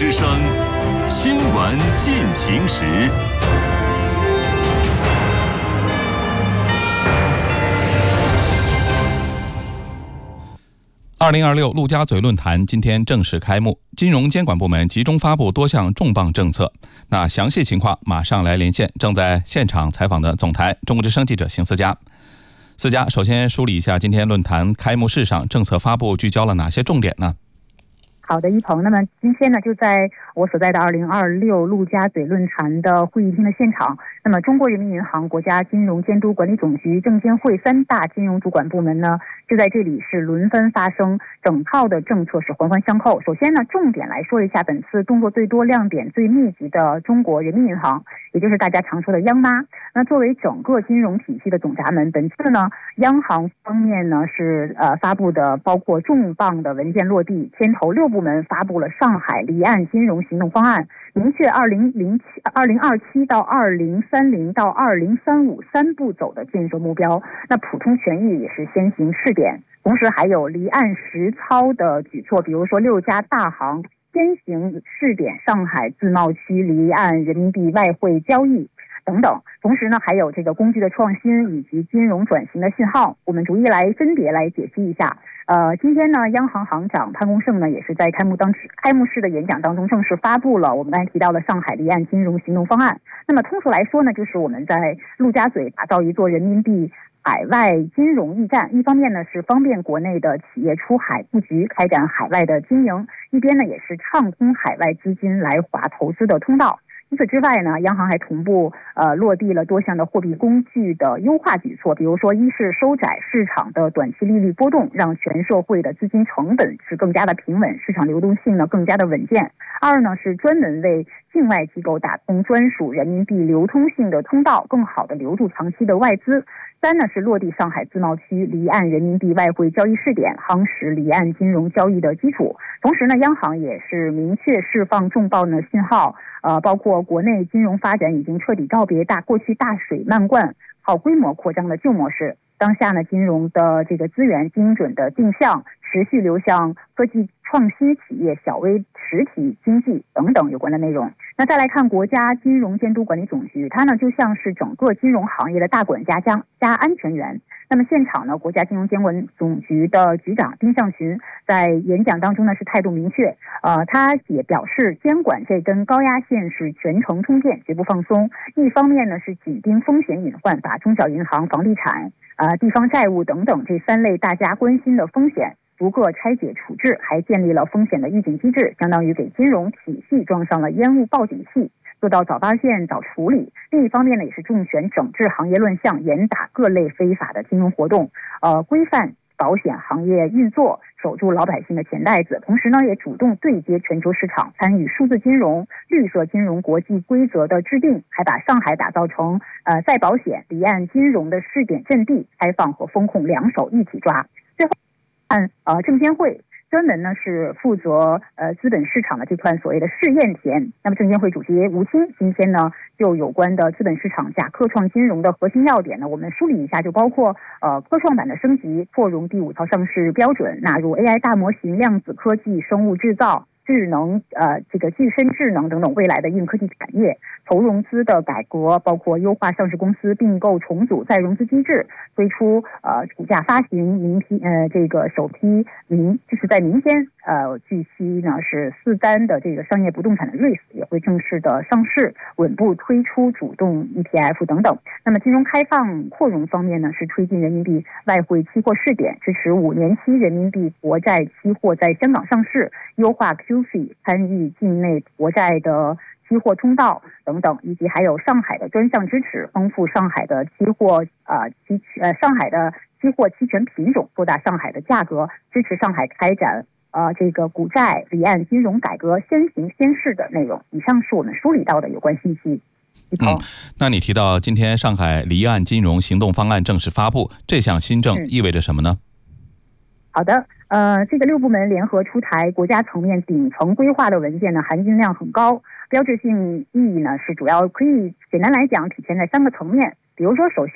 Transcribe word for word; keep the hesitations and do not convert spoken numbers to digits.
之声新闻进行时。 二零二六陆家嘴论坛今天正式开幕，金融监管部门集中发布多项重磅政策。那详细情况马上来连线正在现场采访的总台中国之声记者邢思佳。思佳，首先梳理一下今天论坛开幕式上政策发布聚焦了哪些重点呢？ 好的，一鹏。那么今天呢，就在我所在的二零二六陆家嘴论坛的会议厅的现场，那么中国人民银行、国家金融监督管理总局、证监会三大金融主管部门呢，就在这里是轮番发声，整套的政策是环环相扣。首先呢，重点来说一下本次动作最多、亮点最密集的中国人民银行，也就是大家常说的央妈。那作为整个金融体系的总闸门，本次呢，央行方面呢是呃发布的包括重磅的文件落地，牵头六部门发布了上海离岸金融行动方案，明确二零零七、二零二七到二零三零到二零三五三步走的建设目标。那普通权益也是先行试点，同时还有离岸实操的举措，比如说六家大行先行试点上海自贸区离岸人民币外汇交易等等。同时呢，还有这个工具的创新以及金融转型的信号，我们逐一来分别来解析一下。呃，今天呢，央行行长潘功胜呢，也是在开幕当开幕式的演讲当中正式发布了我们刚才提到的上海离岸金融行动方案。那么通俗来说呢，就是我们在陆家嘴打造一座人民币海外金融驿站，一方面呢是方便国内的企业出海布局，开展海外的经营，一边呢也是畅通海外资金来华投资的通道。除此之外呢，央行还同步呃落地了多项的货币工具的优化举措，比如说一是收窄市场的短期利率波动，让全社会的资金成本是更加的平稳，市场流动性呢更加的稳健。二呢是专门为境外机构打通专属人民币流通性的通道，更好的留住长期的外资。三呢是落地上海自贸区离岸人民币外汇交易试点，夯实离岸金融交易的基础。同时呢，央行也是明确释放重磅的信号，呃，包括国内金融发展已经彻底告别大过去大水漫灌、好规模扩张的旧模式。当下呢，金融的这个资源精准的定向，持续流向科技创新企业、小微实体经济等等有关的内容。那再来看国家金融监督管理总局，它呢就像是整个金融行业的大管家加加安全员。那么现场呢，国家金融监管总局的局长丁向群在演讲当中呢是态度明确，呃，他也表示监管这根高压线是全程通电，绝不放松。一方面呢是紧盯风险隐患，把中小银行、房地产、呃地方债务等等这三类大家关心的风险逐个拆解处置，还建立了风险的预警机制，相当于给金融体系装上了烟雾报警器，做到早发现、早处理。另一方面呢，也是重拳整治行业乱象，严打各类非法的金融活动，呃，规范保险行业运作，守住老百姓的钱袋子。同时呢，也主动对接全球市场，参与数字金融、绿色金融国际规则的制定，还把上海打造成呃再保险、离岸金融的试点阵地，开放和风控两手一起抓。最后，按呃证监会。专门呢是负责呃资本市场的这块所谓的试验田。那么证监会主席吴清今天呢就有关的资本市场假科创金融的核心要点呢，我们梳理一下，就包括呃科创板的升级，扩容第五套上市标准，纳入 A I 大模型、量子科技、生物制造、智能呃这个具身智能等等未来的硬科技产业，投融资的改革，包括优化上市公司并购重组再融资机制，推出呃股价发行明批呃这个首批明就是在明天呃据悉呢是四单的这个商业不动产的 REITs 也会正式的上市，稳步推出主动 E T F 等等。那么金融开放扩容方面呢，是推进人民币外汇期货试点，支持五年期人民币国债期货在香港上市，优化 Q F I 参与境内国债的期货通道等等，以及还有上海的专项支持，丰富上海的期货呃期呃上海的期货期权品种，做大上海的价格，支持上海开展呃这个股债离岸金融改革先行先试的内容。以上是我们梳理到的有关信息。 嗯，那你提到今天上海离岸金融行动方案正式发布，这项新政意味着什么呢？ 好的，呃，这个六部门联合出台国家层面顶层规划的文件呢，含金量很高，标志性意义呢是主要可以简单来讲体现在三个层面，比如说首先。